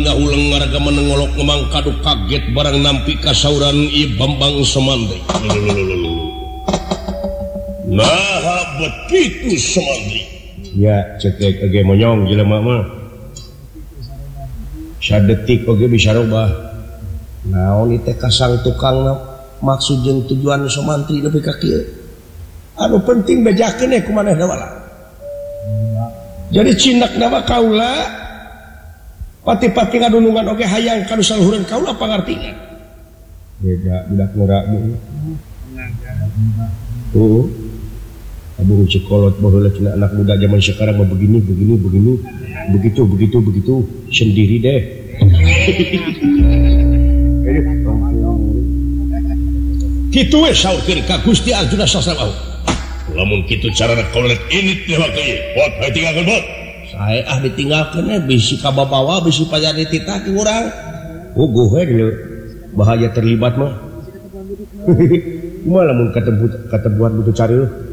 tinggal ulang ngaraga menengolok ngemang kaduk kaget barang nampi kasauran I Bambang Semandri. Nah begitu Semandri. Ya cetek oge monyong jelema mah. Sadetik oge bisa robah. Naon ieu teh kasang tukangna maksud jeung tujuan Semandri nepi ka kieu. Anu penting bejakeun kumanehna wala. Jadi cindak nama kaula pati-pati ngadunungan oge hayang kanu saluhureun kaula pangartina. Beda budak ngerabu. Tuh. Abung cikolot baheula cenah anak muda zaman sekarang mah begini begitu sendiri deh. Kitu we saurkeun ka Gusti Arjuna Sasrabahu. Lamun kitu carana kolek ini teh waktu ieu. Bot hayu tinggalkeun bot. Sae ditinggalkeun bisi ka babawa bisi payah dititah ti urang. Uguh we dulu bahaya terlibat mah. Kumaha lamun katembuan butuh cari